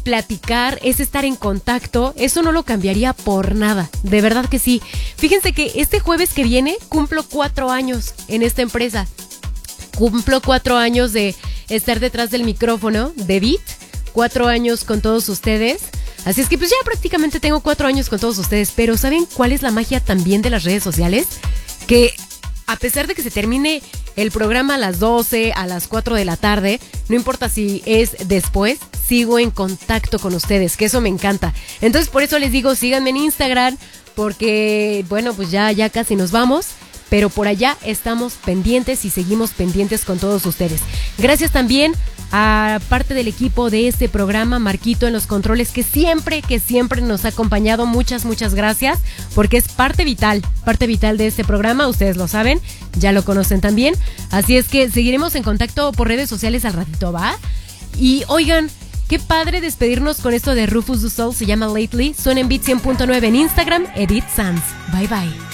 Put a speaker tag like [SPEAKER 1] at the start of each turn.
[SPEAKER 1] platicar, es estar en contacto. Eso no lo cambiaría por nada, de verdad que sí. Fíjense que este jueves que viene cumplo 4 años en esta empresa. Cumplo 4 años de estar detrás del micrófono de Beat, 4 años con todos ustedes. Así es que pues ya prácticamente tengo 4 años con todos ustedes. Pero ¿saben cuál es la magia también de las redes sociales? Que a pesar de que se termine el programa a las 12, a las 4 de la tarde, no importa si es después, sigo en contacto con ustedes, que eso me encanta. Entonces por eso les digo, síganme en Instagram, porque bueno, pues ya casi nos vamos. Pero por allá estamos pendientes y seguimos pendientes con todos ustedes. Gracias también a parte del equipo de este programa, Marquito en los controles, que siempre nos ha acompañado. Muchas gracias, porque es parte vital de este programa. Ustedes lo saben, ya lo conocen también. Así es que seguiremos en contacto por redes sociales al ratito, ¿va? Y oigan, qué padre despedirnos con esto de Rufus Du Sol, se llama Lately. Suena en Beat 100.9 en Instagram, Edith Sanz. Bye bye.